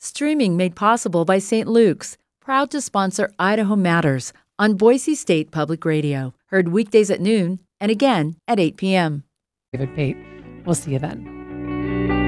Streaming made possible by St. Luke's, proud to sponsor Idaho Matters on Boise State Public Radio. Heard weekdays at noon and again at 8 p.m. David Pate. We'll see you then.